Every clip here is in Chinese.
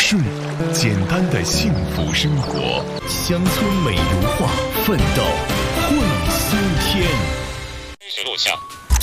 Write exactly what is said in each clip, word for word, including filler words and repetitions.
顺，简单的幸福生活，乡村美如画，奋斗会苏天。 学录像。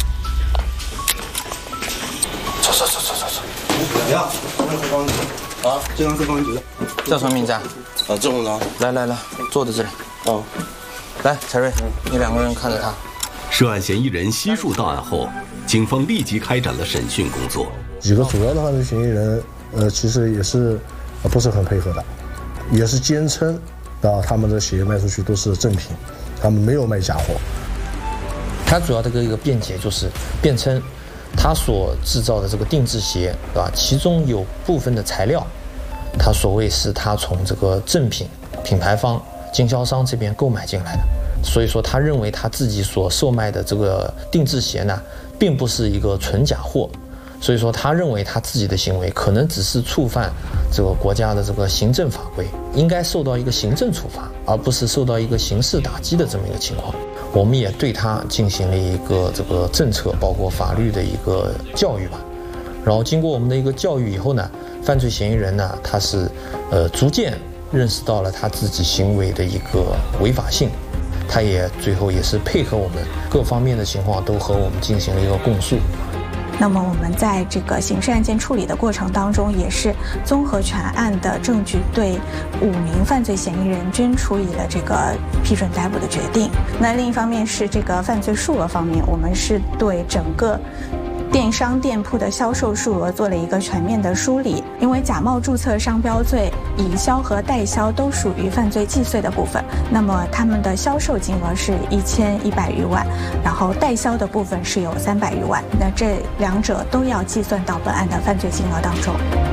走走走走走走。怎么样？这是方子啊，这张是方子。 叫什么名字啊？ 啊，郑红章。 来来来，坐在这里。 哦， 来，柴瑞，你两个人看着他。 涉案嫌疑人悉数到案后，警方立即开展了审讯工作。 几个主要的犯罪嫌疑人，呃，其实也是，呃，不是很配合的，也是坚称，啊，他们的鞋卖出去都是正品，他们没有卖假货。 他主要的一个辩解就是辩称，他所制造的这个定制鞋，对吧？其中有部分的材料，他所谓是他从这个正品品牌方、经销商这边购买进来的。所以说，他认为他自己所售卖的这个定制鞋呢，并不是一个纯假货。所以说，他认为他自己的行为可能只是触犯这个国家的这个行政法规，应该受到一个行政处罚，而不是受到一个刑事打击的这么一个情况。我们也对他进行了一个这个政策，包括法律的一个教育吧。然后经过我们的一个教育以后呢，犯罪嫌疑人呢，他是呃逐渐认识到了他自己行为的一个违法性。他也最后也是配合我们各方面的情况，都和我们进行了一个供述。 那么我们在这个刑事案件处理的过程当中，也是综合全案的证据，对五名犯罪嫌疑人均处以了这个批准逮捕的决定。那另一方面是这个犯罪数额方面，我们是对整个电商店铺的销售数额做了一个全面的梳理，因为假冒注册商标罪、乙销和代销都属于犯罪既遂的部分，那么他们的销售金额是一千一百余万，然后代销的部分是有三百余万，那这两者都要计算到本案的犯罪金额当中。